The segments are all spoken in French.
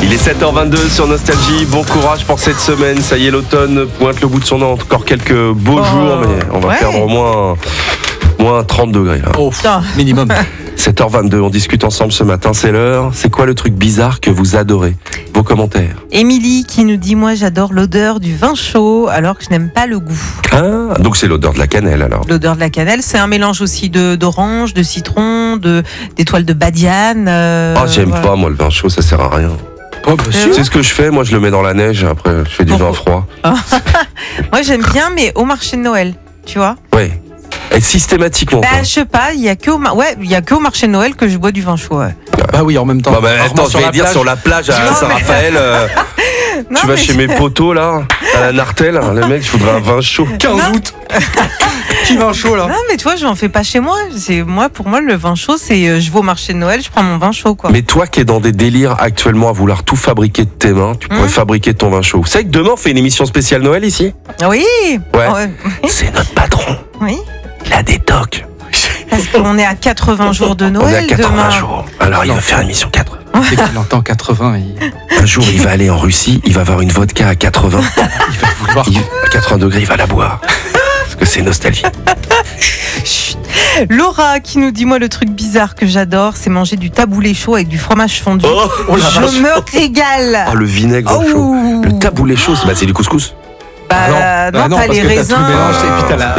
Il est 7h22 sur Nostalgie. Bon courage pour cette semaine. Ça y est, l'automne pointe le bout de son nez. Encore quelques beaux jours, mais on va perdre au moins 30 degrés. Là. Oh, minimum. 7h22, on discute ensemble ce matin, c'est l'heure. C'est quoi le truc bizarre que vous adorez? Vos commentaires. Émilie qui nous dit, moi j'adore l'odeur du vin chaud alors que je n'aime pas le goût. Ah, donc c'est l'odeur de la cannelle alors. L'odeur de la cannelle, c'est un mélange aussi d'orange, de citron, d'étoiles de badiane. J'aime pas moi le vin chaud, ça sert à rien. Oh, bah, Tu sais ce que je fais? Moi je le mets dans la neige, après je fais du vin froid. Moi j'aime bien, mais au marché de Noël, tu vois. Ouais. Et systématiquement. Je sais pas, il y a que au marché de Noël que je bois du vin chaud. Ouais. Bah oui, en même temps. Attends, je vais dire sur la plage à Saint-Raphaël. Tu vas chez mes potos là, à la Nartel, le mec, je voudrais un vin chaud. 15 août. Petit vin chaud là. Non, mais tu vois, je n'en fais pas chez moi. Pour moi, le vin chaud, c'est je vais au marché de Noël, je prends mon vin chaud, quoi. Mais toi qui es dans des délires actuellement à vouloir tout fabriquer de tes mains, tu pourrais fabriquer ton vin chaud. Vous savez que demain on fait une émission spéciale Noël ici? Oui. Ouais. C'est notre patron. Oui. La détoc. Parce qu'on est à 80 jours de Noël. On est à 80 demain. jours. Alors il va faire une émission 80. Dès qu'il entend 80, Un jour il va aller en Russie, il va avoir une vodka à 80. il va vouloir. À 80 degrés, il va la boire. Parce que c'est nostalgie. Chut. Laura qui nous dit, moi le truc bizarre que j'adore, c'est manger du taboulé chaud avec du fromage fondu. Je me régale. Le vinaigre chaud. Le taboulé chaud, c'est du couscous. Non, t'as les raisins. T'as tout le mélange et puis t'as la.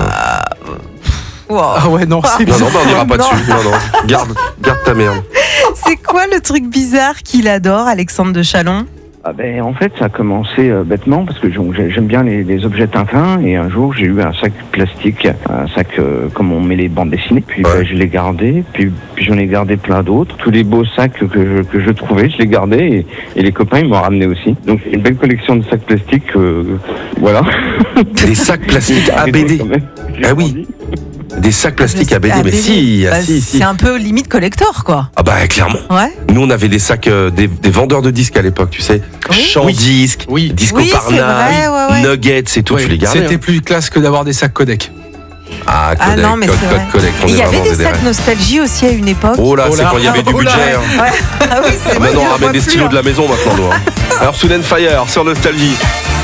Wow. Ah ouais, non, c'est bizarre. Non, on n'ira pas dessus. Non. Garde ta merde. C'est quoi le truc bizarre qu'il adore, Alexandre de Chalon? En fait, ça a commencé bêtement parce que j'aime bien les objets Tintin et un jour j'ai eu un sac plastique, un sac comme on met les bandes dessinées. Puis je l'ai gardé, puis j'en ai gardé plein d'autres. Tous les beaux sacs que je trouvais, je les gardais et les copains ils m'ont ramené aussi. Donc une belle collection de sacs plastiques, voilà. Des sacs plastiques ABD. Ah oui. Des sacs plastiques ABD, mais si. C'est un peu limite collector, quoi. Ah bah clairement. Ouais. Nous on avait des sacs, des vendeurs de disques à l'époque, tu sais. Chant disque, Disco Parna, Nuggets et tout, tu les gardais. C'était plus classe que d'avoir des sacs Codec. Codec, non, mais c'est vrai. Codec. Il y avait des sacs nostalgie aussi à une époque. Oh là, c'est quand il y avait du budget. Ah oui, c'est vrai. Maintenant on ramène des stylos de la maison maintenant, nous. Alors Soul & Fire sur Nostalgie.